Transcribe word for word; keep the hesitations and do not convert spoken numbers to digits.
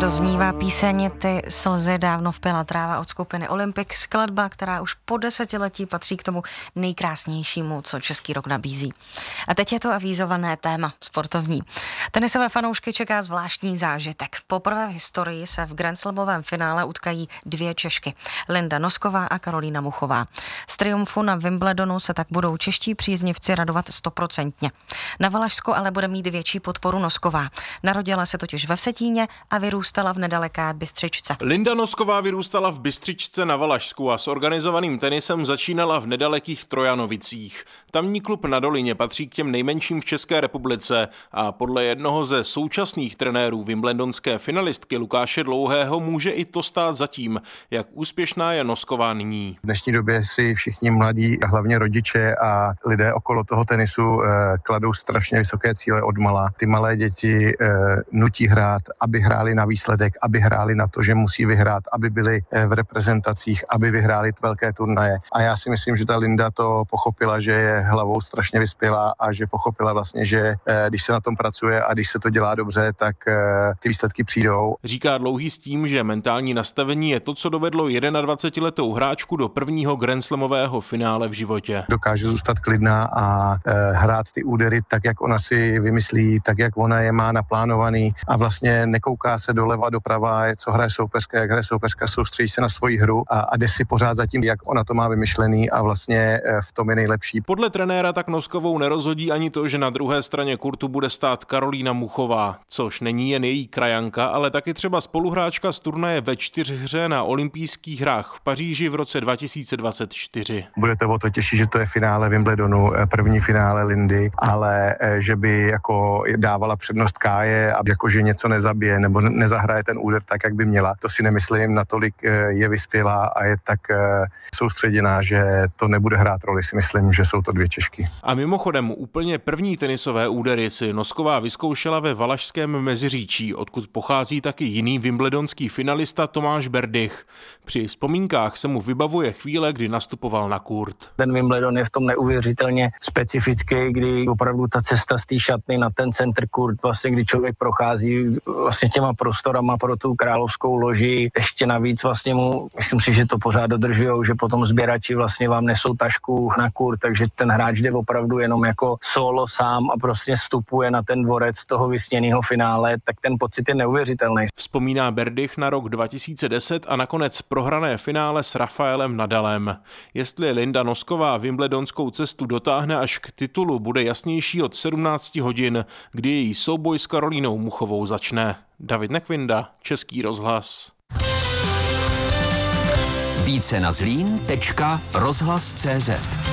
Doznívá píseň Ty slzy dávno vpila tráva od skupiny Olympic, skladba, která už po desetiletí patří k tomu nejkrásnějšímu, co český rok nabízí. A teď je to avízované téma sportovní. Tenisové fanoušky čeká zvláštní zážitek. Poprvé v historii se v grandslamovém finále utkají dvě Češky, Linda Nosková a Karolína Muchová. Z triumfu na Wimbledonu se tak budou čeští příznivci radovat stoprocentně. Na Valašsku ale bude mít větší podporu Nosková. Narodila se totiž ve Vsetíně a vyrůstala v nedaleké Bystřičce. Linda Nosková vyrůstala v Bystřičce na Valašsku a s organizovaným tenisem začínala v nedalekých Trojanovicích. Tamní klub na Dolině patří k těm nejmenším v České republice a podle jednoho ze současných trenérů wimbledonské finalistky Lukáše Dlouhého může i to stát za tím, jak úspěšná je Nosková nyní. V dnešní době si všichni mladí, hlavně rodiče a lidé okolo toho tenisu eh, kladou strašně vysoké cíle odmala. Ty malé děti eh, nutí hrát, aby hráli na výsledek, aby hráli na to, že musí vyhrát, aby byli v reprezentacích, aby vyhráli velké turnaje. A já si myslím, že ta Linda to pochopila, že je hlavou strašně vyspělá a že pochopila vlastně, že když se na tom pracuje a když se to dělá dobře, tak ty výsledky přijdou. Říká Dlouhý s tím, že mentální nastavení je to, co dovedlo dvacetijednoletou hráčku do prvního grandslamového finále v životě. Dokáže zůstat klidná a hrát ty údery tak, jak ona si vymyslí, tak, jak ona je má naplánovaný a vlastně nekouká se doleva, doprava, co hraje soupeřka, jak hraje soupeřka, soustředí se na svoji hru a, a jde si pořád za tím, jak ona to má vymyšlený a vlastně v tom je nejlepší. Podle trenéra tak Noskovou nerozhodí ani to, že na druhé straně kurtu bude stát Karolína Muchová, což není jen její krajanka, ale taky třeba spoluhráčka z turnaje ve čtyřhře na olympijských hrách v Paříži v roce dva tisíce dvacet čtyři. Bude to o to těžší, že to je finále Wimbledonu, první finále Lindy, ale že by jako dávala přednost Káje a jako že něco nezabije nebo nezahraje ten úder tak, jak by měla. To si nemyslím, natolik je vyspělá a je tak soustředěná, že to nebude hrát roli. Si myslím, že jsou to dvě Češky. A mimochodem úplně první tenisové údery si Nosková vyzkoušela ve Valašském Meziříčí, odkud pochází taky jiný wimbledonský finalista Tomáš Berdych. Při vzpomínkách se mu vybavuje chvíle, kdy nastupoval na kurt. Ten Wimbledon je v tom neuvěřitelně specifický, kdy opravdu ta cesta z té šatny na ten center kurt, vlastně kdy člověk prochází vlastně těma prostorama pro tu královskou loži. Ještě navíc vlastně mu, myslím si, že to pořád dodržujou, že potom sběrači vlastně vám nesou tašku na kurt, takže ten hráč jde opravdu jenom jako solo sám a prostě vstupuje na ten dvorec toho vysněného finále, tak ten pocit je neuvěřitelný. Vzpomíná Berdych na rok dva tisíce deset a nakonec prohrané finále s Rafaelem Nadalem. Jestli Linda Nosková wimbledonskou cestu dotáhne až k titulu, bude jasnější od sedmnácti hodin, kdy její souboj s Karolínou Muchovou začne. David Nekvinda, Český rozhlas. Více na zlín tečka rozhlas tečka cé zet